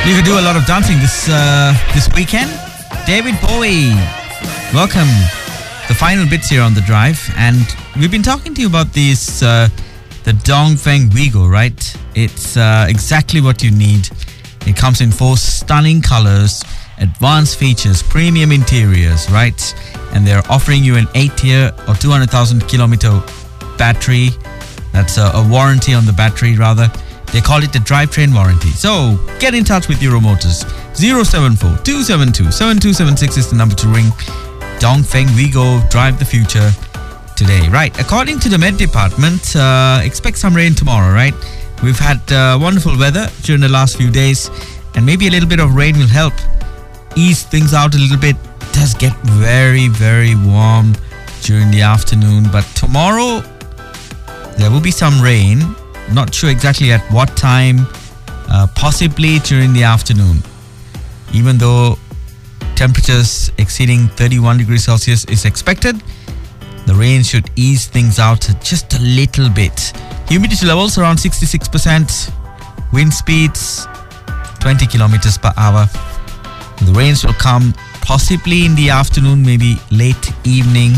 You could do a lot of dancing this weekend. David Bowie, welcome. The final bits here on The Drive. And we've been talking to you about this, the Dongfeng Vigo, right? It's exactly what you need. It comes in 4 stunning colors, advanced features, premium interiors, right? And they're offering you an 8-year or 200,000 kilometer battery. That's a warranty on the battery, rather. They call it the drivetrain warranty. So get in touch with Euro Motors. 074-272-7276 is the number to ring. Dongfeng Vigo, drive the future today. Right, according to the Met Department, expect some rain tomorrow, right? We've had wonderful weather during the last few days, and maybe a little bit of rain will help ease things out a little bit. It does get very, very warm during the afternoon, but tomorrow there will be some rain. Not sure exactly at what time, possibly during the afternoon. Even though temperatures exceeding 31 degrees Celsius is expected, the rain should ease things out just a little bit. Humidity levels around 66%, wind speeds 20 kilometers per hour. The rains will come possibly in the afternoon, maybe late evening.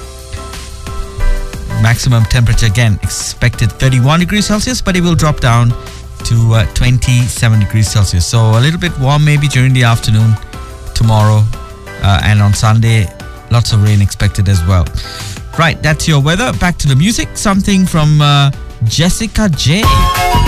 Maximum temperature again expected 31 degrees Celsius, but it will drop down to 27 degrees Celsius. So a little bit warm maybe during the afternoon tomorrow, and on Sunday lots of rain expected as well. Right, that's your weather. Back to the music. Something from Jessica J.